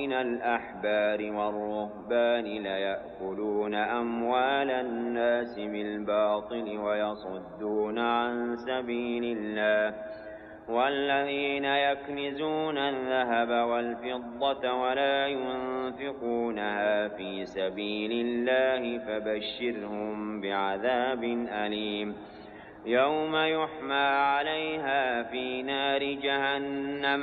من الأحبار والرهبان ليأكلون أموال الناس بالباطل ويصدون عن سبيل الله والذين يكنزون الذهب والفضة ولا ينفقونها في سبيل الله فبشرهم بعذاب أليم يوم يحمى عليها في نار جهنم